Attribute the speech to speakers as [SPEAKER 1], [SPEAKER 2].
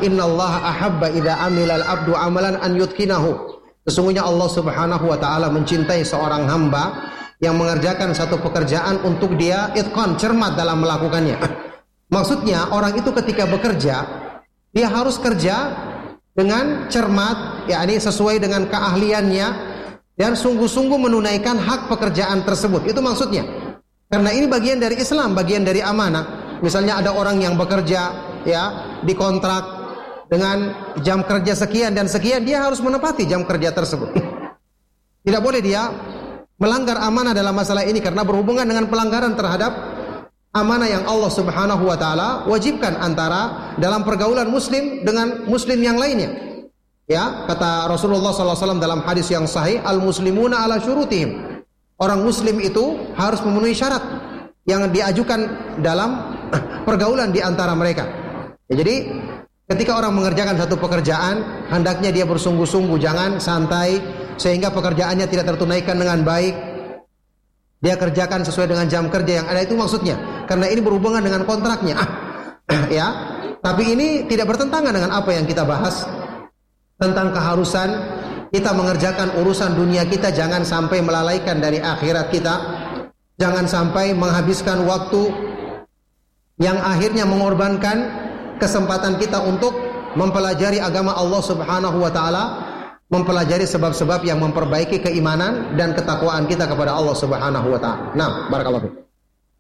[SPEAKER 1] innallaha ahabba idza amila al-'abdu 'amalan an yutqinahu. Sesungguhnya Allah Subhanahu wa taala mencintai seorang hamba yang mengerjakan satu pekerjaan untuk dia itqan, cermat dalam melakukannya. Maksudnya orang itu ketika bekerja, dia harus kerja dengan cermat, yakni sesuai dengan keahliannya dan sungguh-sungguh menunaikan hak pekerjaan tersebut. Itu maksudnya. Karena ini bagian dari Islam, bagian dari amanah. Misalnya ada orang yang bekerja ya, dikontrak dengan jam kerja sekian dan sekian, dia harus menepati jam kerja tersebut. Tidak boleh dia melanggar amanah dalam masalah ini karena berhubungan dengan pelanggaran terhadap amanah yang Allah Subhanahu wa taala wajibkan antara dalam pergaulan muslim dengan muslim yang lainnya. Ya, kata Rasulullah SAW dalam hadis yang sahih, al-muslimuna ala syurutihim. Orang muslim itu harus memenuhi syarat yang diajukan dalam pergaulan di antara mereka. Ya, jadi ketika orang mengerjakan satu pekerjaan, hendaknya dia bersungguh-sungguh, jangan santai sehingga pekerjaannya tidak tertunaikan dengan baik. Dia kerjakan sesuai dengan jam kerja yang ada, itu maksudnya. Karena ini berhubungan dengan kontraknya. Ya. Tapi ini tidak bertentangan dengan apa yang kita bahas tentang keharusan kita mengerjakan urusan dunia kita, jangan sampai melalaikan dari akhirat kita. Jangan sampai menghabiskan waktu yang akhirnya mengorbankan kesempatan kita untuk mempelajari agama Allah Subhanahu wa taala, mempelajari sebab-sebab yang memperbaiki keimanan dan ketakwaan kita kepada Allah Subhanahu wa taala. Nah, barakallahu fiik.